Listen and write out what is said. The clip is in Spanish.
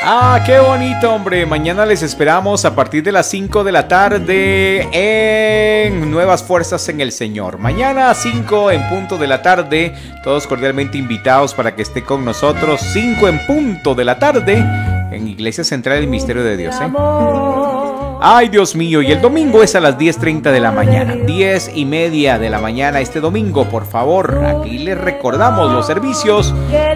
Ah, qué bonito, hombre. Mañana les esperamos a partir de las 5 de la tarde en Nuevas Fuerzas en el Señor. Mañana a 5 en punto de la tarde. Todos cordialmente invitados para que esté con nosotros. 5 en punto de la tarde en Iglesia Central del Misterio de Dios, ¿eh? Ay, Dios mío, y el domingo es a las 10:30 de la mañana, 10:30 de la mañana este domingo, por favor. Aquí les recordamos los servicios